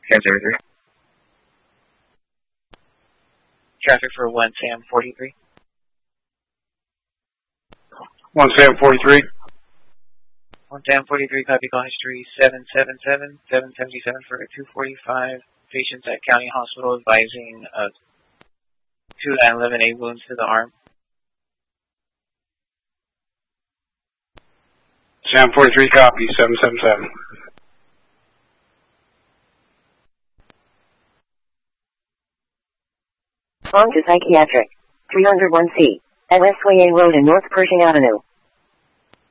1003. Traffic for 1 Sam 43. 1 Sam 43. 1 Sam 43, copy, call history 777, 777 for 245. Patients at County Hospital advising 2 9/11A wounds to the arm. Sam 43, copy, 777. On to psychiatric. 301C. At Westway A Road and North Pershing Avenue.